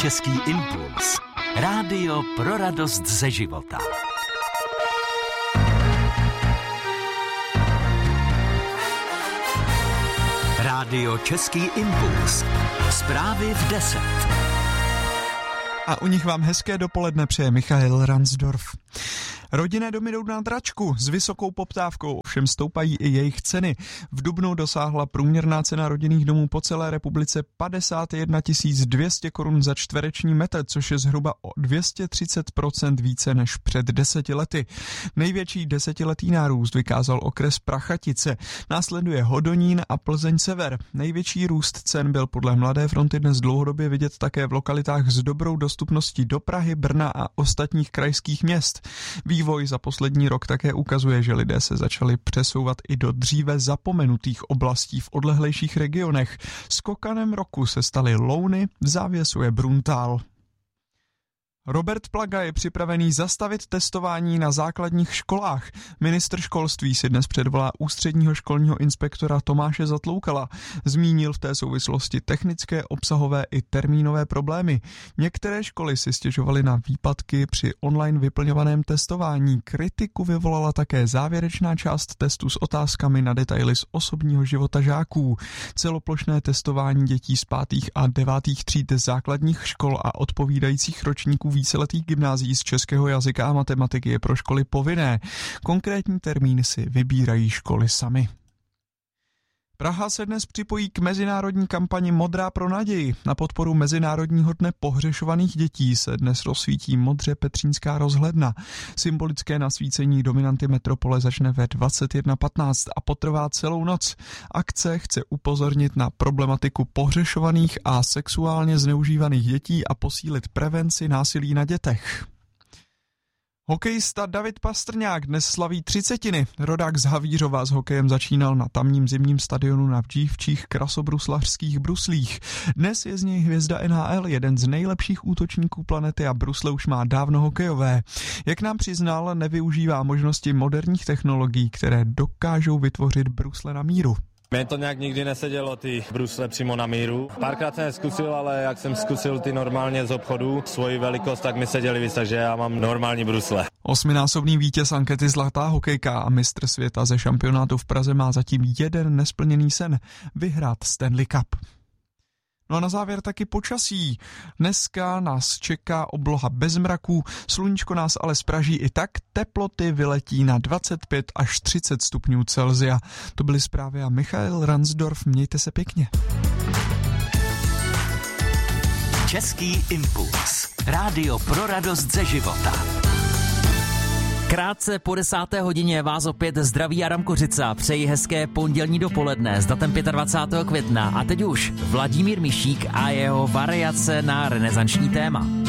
Český impuls. Rádio pro radost ze života. Rádio Český impuls. Zprávy v 10. A u nich vám hezké dopoledne přeje Michael Ransdorf. Rodinné domy jdou na dračku s vysokou poptávkou, ovšem stoupají i jejich ceny. V dubnu dosáhla průměrná cena rodinných domů po celé republice 51 200 korun za čtvereční metr, což je zhruba o 230% více než před 10 lety. Největší desetiletý nárůst vykázal okres Prachatice, následuje Hodonín a Plzeň sever. Největší růst cen byl podle Mladé fronty dnes dlouhodobě vidět také v lokalitách s dobrou dostupností do Prahy, Brna a ostatních krajských měst. Vývoj za poslední rok také ukazuje, že lidé se začali přesouvat i do dříve zapomenutých oblastí v odlehlejších regionech. Skokanem roku se staly Louny, v závěsu je Bruntál. Robert Plaga je připravený zastavit testování na základních školách. Ministr školství si dnes předvolá ústředního školního inspektora Tomáše Zatloukala. Zmínil v té souvislosti technické, obsahové i termínové problémy. Některé školy si stěžovaly na výpadky při online vyplňovaném testování. Kritiku vyvolala také závěrečná část testu s otázkami na detaily z osobního života žáků. Celoplošné testování dětí z 5. a 9. tříd základních škol a odpovídajících ročníků víceletých gymnázií z českého jazyka a matematiky je pro školy povinné. Konkrétní termín si vybírají školy samy. Praha se dnes připojí k mezinárodní kampani Modrá pro naději. Na podporu Mezinárodního dne pohřešovaných dětí se dnes rozsvítí modře petřínská rozhledna. Symbolické nasvícení dominanty metropole začne ve 21:15 a potrvá celou noc. Akce chce upozornit na problematiku pohřešovaných a sexuálně zneužívaných dětí a posílit prevenci násilí na dětech. Hokejista David Pastrňák dnes slaví 30. Rodák z Havířova s hokejem začínal na tamním zimním stadionu na dívčích krasobruslařských bruslích. Dnes je z něj hvězda NHL, jeden z nejlepších útočníků planety a brusle už má dávno hokejové. Jak nám přiznal, nevyužívá možnosti moderních technologií, které dokážou vytvořit brusle na míru. Mně to nějak nikdy nesedělo, ty brusle přímo na míru. Párkrát jsem je zkusil, ale jak jsem zkusil ty normálně z obchodu, svoji velikost, tak mi seděli víc, takže já mám normální brusle. 8násobný vítěz ankety Zlatá hokejka a mistr světa ze šampionátu v Praze má zatím jeden nesplněný sen – vyhrát Stanley Cup. No a na závěr taky počasí. Dneska nás čeká obloha bez mraků, sluníčko nás ale zpraží i tak, teploty vyletí na 25 až 30 stupňů Celsia. To byly zprávy a Michael Ransdorf, mějte se pěkně. Český impuls. Rádio pro radost ze života. Krátce po 10. hodině vás opět zdraví Adam Kořica. Přeji hezké pondělní dopoledne s datem 25. května. A teď už Vladimír Mišík a jeho variace na renesanční téma.